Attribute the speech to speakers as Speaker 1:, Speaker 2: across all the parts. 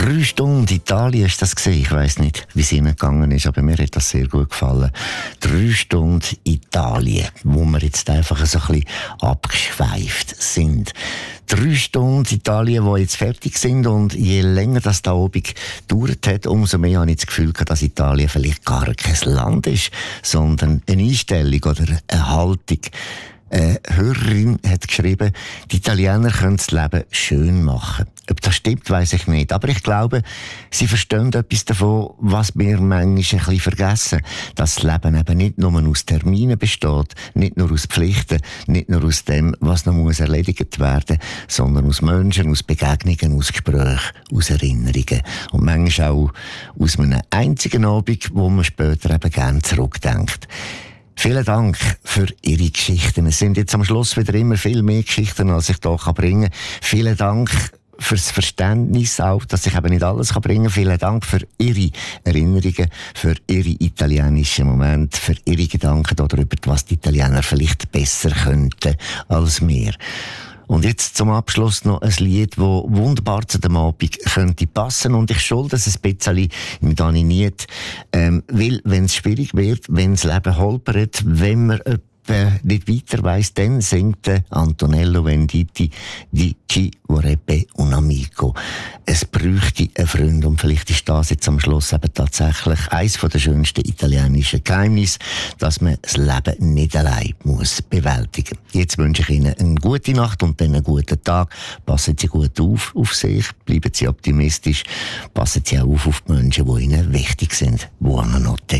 Speaker 1: 3 Stunden Italien ist das gesehen. Ich weiss nicht, wie es Ihnen gegangen ist, aber mir hat das sehr gut gefallen. 3 Stunden Italien, wo wir jetzt einfach so ein bisschen abgeschweift sind. 3 Stunden Italien, die jetzt fertig sind, und je länger das da oben gedauert hat, umso mehr habe ich das Gefühl gehabt, dass Italien vielleicht gar kein Land ist, sondern eine Einstellung oder eine Haltung. Eine Hörerin hat geschrieben, die Italiener können das Leben schön machen. Ob das stimmt, weiss ich nicht. Aber ich glaube, sie verstehen etwas davon, was wir manchmal ein bisschen vergessen. Dass das Leben eben nicht nur aus Terminen besteht, nicht nur aus Pflichten, nicht nur aus dem, was noch muss erledigt werden, sondern aus Menschen, aus Begegnungen, aus Gesprächen, aus Erinnerungen. Und manchmal auch aus einem einzigen Abend, wo man später eben gerne zurückdenkt. Vielen Dank für Ihre Geschichten. Es sind jetzt am Schluss wieder immer viel mehr Geschichten, als ich hier bringen kann. Vielen Dank fürs Verständnis auch, dass ich eben nicht alles bringen kann. Vielen Dank für Ihre Erinnerungen, für Ihre italienischen Momente, für Ihre Gedanken darüber, was die Italiener vielleicht besser könnten als wir. Und jetzt zum Abschluss noch ein Lied, das wunderbar zu dem Abend könnte passen. Und ich schulde es ein bisschen im Dani Niet, weil, wenn es schwierig wird, wenn das Leben holpert, wenn man nicht weiter weiss, dann singt Antonello Venditti «Di chi vorrebbe un amico». Es bräuchte einen Freund, und vielleicht ist das jetzt am Schluss eben tatsächlich eines der schönsten italienischen Geheimnisse, dass man das Leben nicht allein muss bewältigen. Jetzt wünsche ich Ihnen eine gute Nacht und dann einen guten Tag. Passen Sie gut auf sich, bleiben Sie optimistisch, passen Sie auch auf die Menschen, die Ihnen wichtig sind. Buonanotte.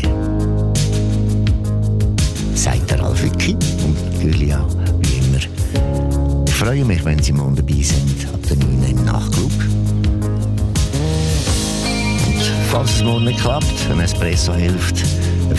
Speaker 1: Sagt der Ralf Wicki, und natürlich auch, wie immer. Ich freue mich, wenn Sie morgen dabei sind, ab der 9 im Nachtclub. Und falls es morgen nicht klappt, ein Espresso hilft,